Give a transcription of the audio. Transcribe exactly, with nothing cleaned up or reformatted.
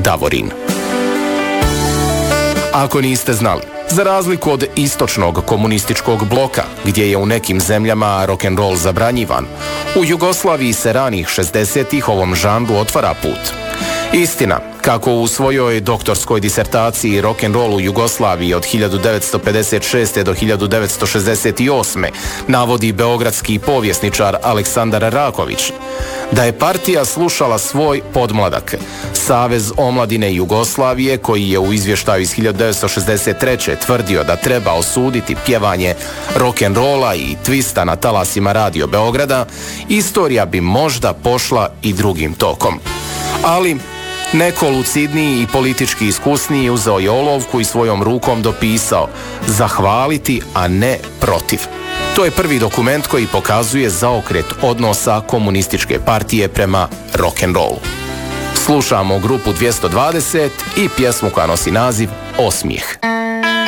Davorin. Ako niste znali, za razliku od istočnog komunističkog bloka, gdje je u nekim zemljama rock'n'roll zabranjivan, u Jugoslaviji se ranih šezdesetih ovom žanru otvara put. Istina, kako u svojoj doktorskoj disertaciji rock'n'roll u Jugoslaviji od hiljadu devetsto pedeset šeste. do hiljadu devetsto šezdeset osme. navodi beogradski povjesničar Aleksandar Raković, da je partija slušala svoj podmladak, Savez omladine Jugoslavije, koji je u izvještaju iz hiljadu devetsto šezdeset treće. tvrdio da treba osuditi pjevanje rock'n'rolla i twista na talasima Radio Beograda, istorija bi možda pošla i drugim tokom. Ali neko lucidniji i politički iskusniji uzeo je olovku i svojom rukom dopisao zahvaliti, a ne protiv. To je prvi dokument koji pokazuje zaokret odnosa komunističke partije prema rock'n'rollu. Slušamo grupu dvjesto dvadeset i pjesmu koja nosi naziv Osmijeh.